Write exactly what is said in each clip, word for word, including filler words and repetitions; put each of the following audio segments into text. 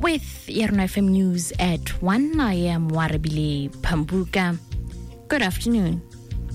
With Y R N F M News at one, I am Warabile Pambuka. Good afternoon.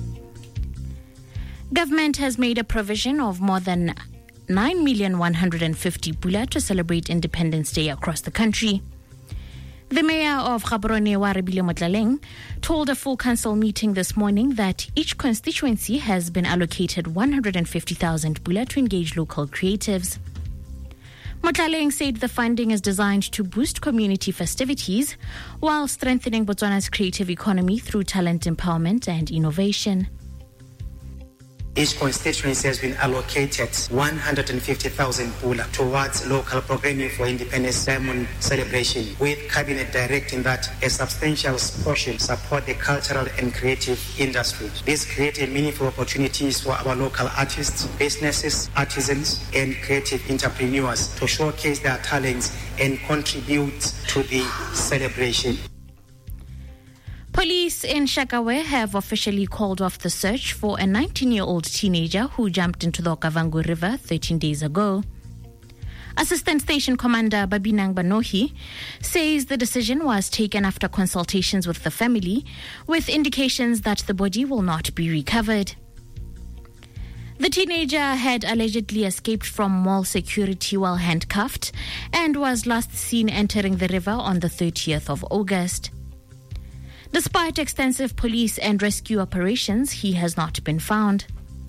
Government has made a provision of more than nine million one hundred fifty pula to celebrate Independence Day across the country. The mayor of Gaborone, Warabile Motlaleng, told a full council meeting this morning that each constituency has been allocated one hundred fifty thousand pula to engage local creatives. Motlaleng said the funding is designed to boost community festivities while strengthening Botswana's creative economy through talent empowerment and innovation. Each constituency has been allocated one hundred fifty thousand pula towards local programming for Independence Diamond celebration, with Cabinet directing that a substantial portion support the cultural and creative industry. This created meaningful opportunities for our local artists, businesses, artisans, and creative entrepreneurs to showcase their talents and contribute to the celebration. Police in Shakawe have officially called off the search for a nineteen-year-old teenager who jumped into the Okavango River thirteen days ago. Assistant Station Commander Babinang Banohi says the decision was taken after consultations with the family, with indications that the body will not be recovered. The teenager had allegedly escaped from mall security while handcuffed and was last seen entering the river on the thirtieth of August. Despite extensive police and rescue operations, he has not been found.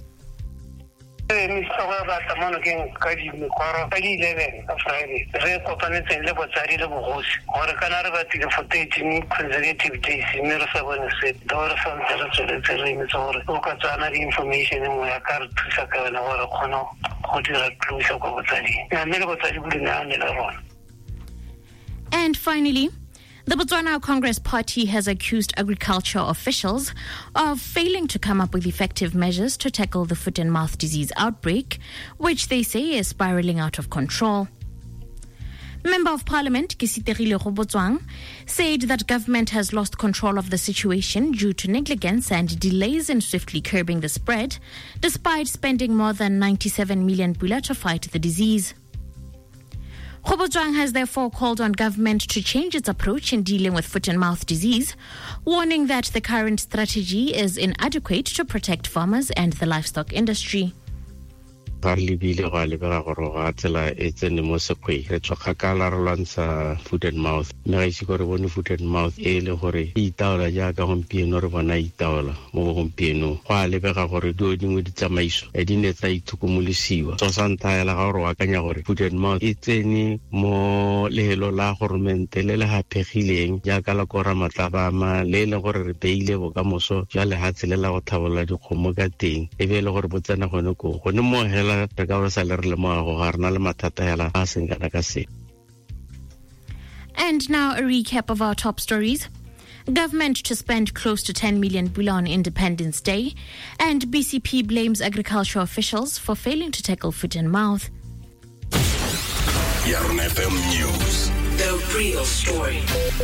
And finally, the Botswana Congress Party has accused agriculture officials of failing to come up with effective measures to tackle the foot and mouth disease outbreak, which they say is spiraling out of control. Member of Parliament Kisitegile Gobotswang said that government has lost control of the situation due to negligence and delays in swiftly curbing the spread, despite spending more than ninety-seven million pula to fight the disease. Gobotswang has therefore called on government to change its approach in dealing with foot and mouth disease, warning that the current strategy is inadequate to protect farmers and the livestock industry. Food and mouth. Food and mouth. Food and mouth. It's any more lehelo la gormente le le hapegileng ya ka la kora matlabama le le gore re beile bo ka moso ja le hatse le la go thabola dikgomo ka teng e be le gore botsana gone go gone mo hela re ka re sa le re le mo go ga rena le mathata hela a seng kana ka se. And now a recap of our top stories. Government to spend close to ten million pula on Independence Day, and B C P blames agriculture officials for failing to tackle foot and mouth. Y R N F M News. The real story.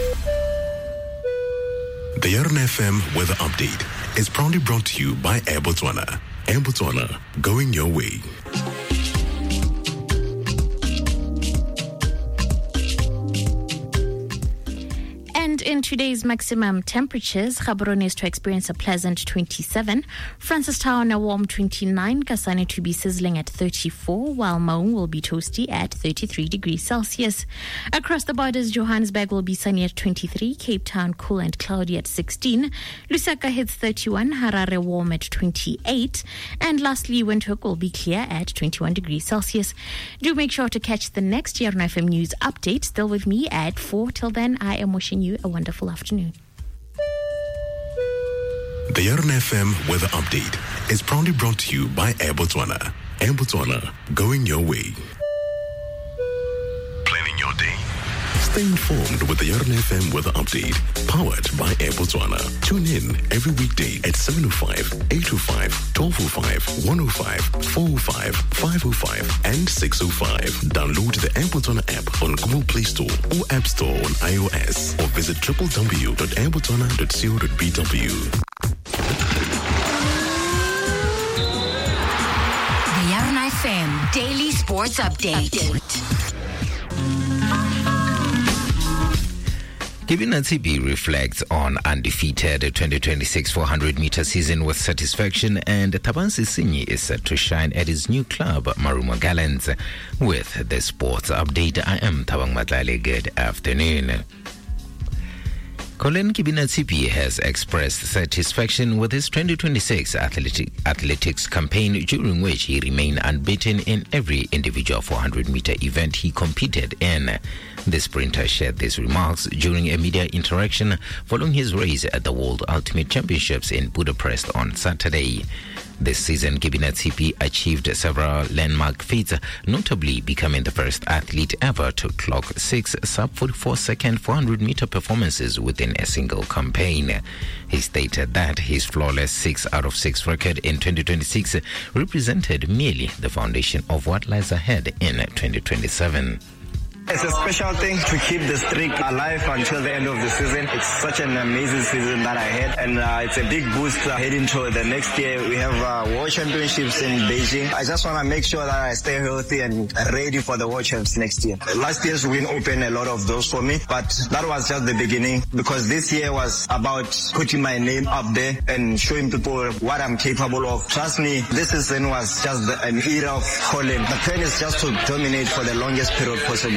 The Y R N F M Weather Update is proudly brought to you by Air Botswana. Air Botswana, going your way. And in today's maximum temperatures, Gaborone is to experience a pleasant twenty-seven, Francistown a warm twenty-nine, Kasane to be sizzling at thirty-four, while Maung will be toasty at thirty-three degrees Celsius. Across the borders, Johannesburg will be sunny at twenty-three, Cape Town cool and cloudy at sixteen, Lusaka hits thirty-one, Harare warm at twenty-eight, and lastly, Windhoek will be clear at twenty-one degrees Celsius. Do make sure to catch the next Y R N F M News update, still with me at four. Till then, I am wishing you a wonderful afternoon. The Y R N F M Weather Update is proudly brought to you by Air Botswana. Air Botswana, going your way. Planning your day. Stay informed with the Y R N F M Weather Update, powered by Air Botswana. Tune in every weekday at seven oh five, eight oh five, twelve oh five, one oh five, four oh five, five oh five, and six oh five. Download the Air Botswana app on Google Play Store or App Store on iOS, or visit w w w dot air botswana dot co dot b w. The Y R N F M Daily Sports Update. Update. Kibina Tsibi reflects on undefeated twenty twenty-six four hundred meter season with satisfaction, and Thabang Sisinye is set to shine at his new club, Marumo Gallants. With the sports update, I am Thabang Matlale. Good afternoon. Colin Kibina Tsibi has expressed satisfaction with his twenty twenty-six athletic, athletics campaign, during which he remained unbeaten in every individual four hundred meter event he competed in. The sprinter shared these remarks during a media interaction following his race at the World Ultimate Championships in Budapest on Saturday. This season, Kibina Tsibi achieved several landmark feats, notably becoming the first athlete ever to clock six sub forty-four second four hundred meter performances within a single campaign. He stated that his flawless six out of six record in twenty twenty-six represented merely the foundation of what lies ahead in twenty twenty-seven. It's a special thing to keep the streak alive until the end of the season. It's such an amazing season that I had, and uh, it's a big boost uh, heading to the next year. We have uh, World Championships in Beijing. I just want to make sure that I stay healthy and ready for the World Champs next year. Last year's win opened a lot of doors for me, but that was just the beginning, because this year was about putting my name up there and showing people what I'm capable of. Trust me, this season was just the, an era of calling. The plan is just to dominate for the longest period possible.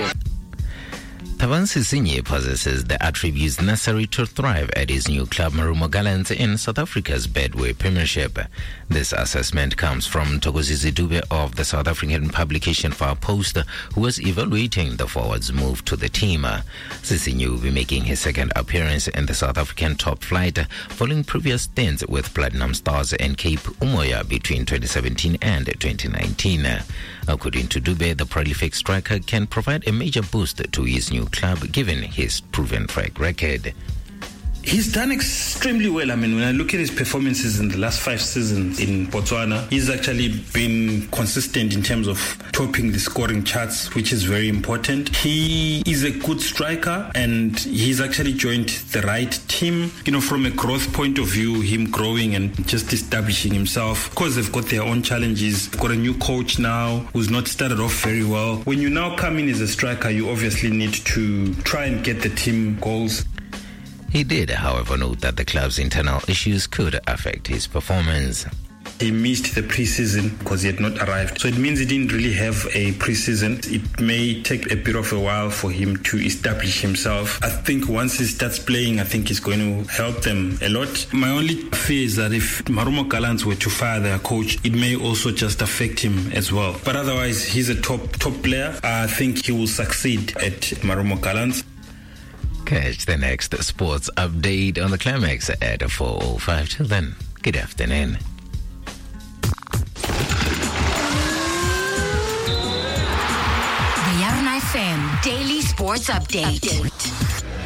Thabang Sisinye possesses the attributes necessary to thrive at his new club Marumo Gallants in South Africa's Betway Premiership. This assessment comes from Thokozisi Dube of the South African publication Far Post, who was evaluating the forward's move to the team. Sisinye will be making his second appearance in the South African top flight following previous stints with Platinum Stars and Cape Umoya between twenty seventeen and twenty nineteen. According to Dube, the prolific striker can provide a major boost to his new club given his proven track record. He's done extremely well. I mean, when I look at his performances in the last five seasons in Botswana, he's actually been consistent in terms of topping the scoring charts, which is very important. He is a good striker, and he's actually joined the right team. You know, from a growth point of view, him growing and just establishing himself. Of course, they've got their own challenges. They've got a new coach now who's not started off very well. When you now come in as a striker, you obviously need to try and get the team goals. He did, however, note that the club's internal issues could affect his performance. He missed the preseason because he had not arrived. So it means he didn't really have a preseason. It may take a bit of a while for him to establish himself. I think once he starts playing, I think he's going to help them a lot. My only fear is that if Marumo Gallants were to fire their coach, it may also just affect him as well. But otherwise, he's a top, top player. I think he will succeed at Marumo Gallants. Catch the next sports update on the Climax at four oh five. Till then, good afternoon. The Yarn F M Daily Sports Update.